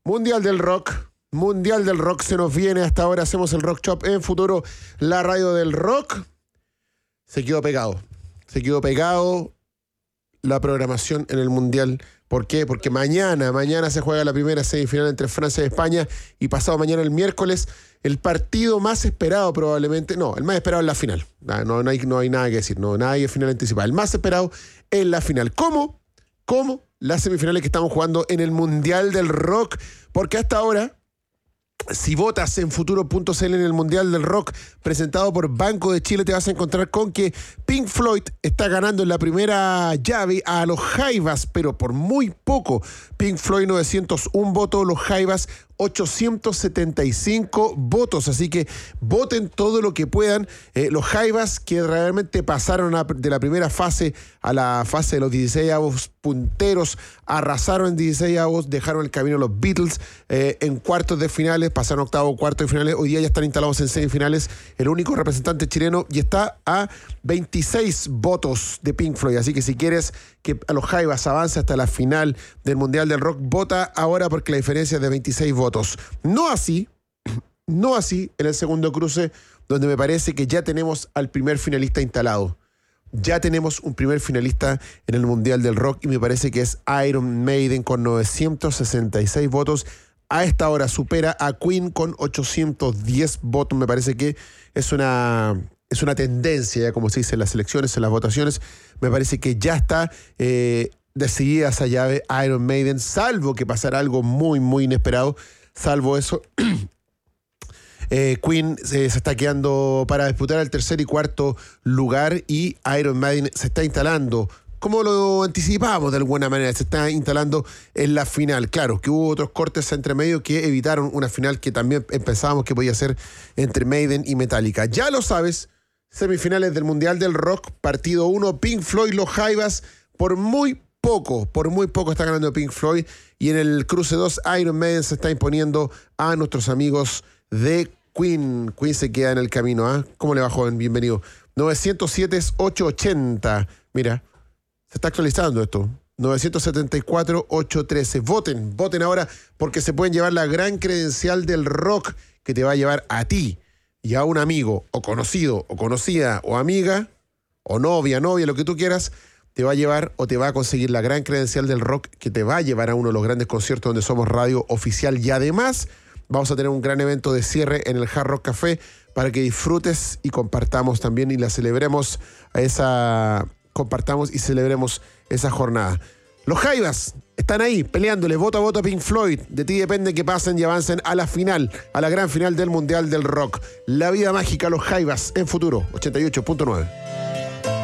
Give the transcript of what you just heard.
Mundial del Rock. Mundial del Rock se nos viene. Hasta ahora hacemos el Rock Shop en Futuro, la radio del rock. Se quedó pegado. Se quedó pegado la programación en el Mundial. ¿Por qué? Porque mañana se juega la primera semifinal entre Francia y España y pasado mañana el miércoles el partido más esperado probablemente, no, el más esperado es la final. No hay nada que decir, no hay final anticipada. El más esperado es la final. ¿Cómo? Las semifinales que estamos jugando en el Mundial del Rock, porque hasta ahora, si votas en futuro.cl en el Mundial del Rock presentado por Banco de Chile, te vas a encontrar con que Pink Floyd está ganando en la primera llave a los Jaivas, pero por muy poco. Pink Floyd 901 votos, los Jaivas 875 votos, así que voten todo lo que puedan. Los Jaivas que realmente pasaron de la primera fase a la fase de los 16avos punteros, arrasaron en 16avos, dejaron el camino a los Beatles en cuartos de finales, pasaron octavo, cuartos de finales, hoy día ya están instalados en semifinales, el único representante chileno, y está a 26 votos de Pink Floyd, así que si quieres que a los Jaivas avance hasta la final del Mundial del Rock, vota ahora porque la diferencia es de 26 votos. No así en el segundo cruce, donde me parece que ya tenemos al primer finalista instalado. Ya tenemos un primer finalista en el Mundial del Rock y me parece que es Iron Maiden con 966 votos. A esta hora supera a Queen con 810 votos. Me parece que es una tendencia, ya como se dice en las elecciones, en las votaciones. Me parece que ya está decidida esa llave Iron Maiden, salvo que pasara algo muy, muy inesperado. Salvo eso, Queen se está quedando para disputar el tercer y cuarto lugar y Iron Maiden se está instalando, como lo anticipábamos de alguna manera, se está instalando en la final. Claro, que hubo otros cortes entre medio que evitaron una final que también pensábamos que podía ser entre Maiden y Metallica. Ya lo sabes, semifinales del Mundial del Rock, partido 1, Pink Floyd, los Jaivas, por muy poco está ganando Pink Floyd, y en el cruce 2 Iron Maiden se está imponiendo a nuestros amigos de Queen. Queen se queda en el camino, ¿eh? ¿Cómo le va, joven? Bienvenido. 907 es 880. Mira, se está actualizando esto. 974 813. Voten ahora porque se pueden llevar la gran credencial del rock que te va a llevar a ti y a un amigo o conocido o conocida o amiga o novia, lo que tú quieras. Te va a llevar o te va a conseguir la gran credencial del rock que te va a llevar a uno de los grandes conciertos donde somos radio oficial, y además vamos a tener un gran evento de cierre en el Hard Rock Café para que disfrutes y compartamos también y la celebremos compartamos y celebremos esa jornada. Los Jaivas están ahí peleándole voto a voto a Pink Floyd. De ti depende que pasen y avancen a la final, a la gran final del Mundial del Rock. La vida mágica, los Jaivas en Futuro 88.9.